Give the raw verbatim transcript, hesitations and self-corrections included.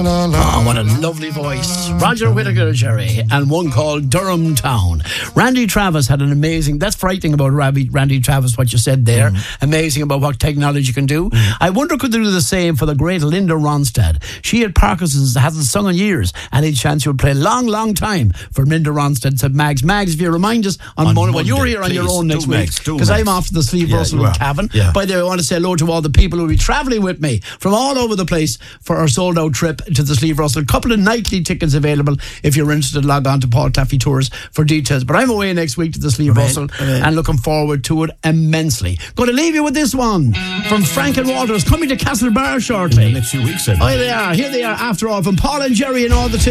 Oh, what a lovely voice. Roger Whittaker, Jerry, and one called Durham Town. Randy Travis had an amazing, that's frightening about Randy, Randy Travis, what you said there. Mm. Amazing about what technology can do. Mm. I wonder could they do the same for the great Linda Ronstadt. She had Parkinson's, hasn't sung in years. Any chance you would play a long, long time for Linda Ronstadt, said Mags. Mags, if you remind us on, on Monday, well, you're here on your own next week. Because I'm off to the Sleeve yeah, Russell in Cavan. Yeah. By the way, I want to say hello to all the people who will be travelling with me from all over the place for our sold out trip to the Sleeve Russell. Couple of nightly tickets available. If you're interested, log on to Paul Taffy Tours for details. But I'm away next week to the Sleeve Amen. Russell Amen. and looking forward to it immensely. Going to leave you with this one from Franklin Walters, coming to Castlebar shortly. In the next few weeks, then. Oh, they are. Here they are after all, from Paul and Jerry and all the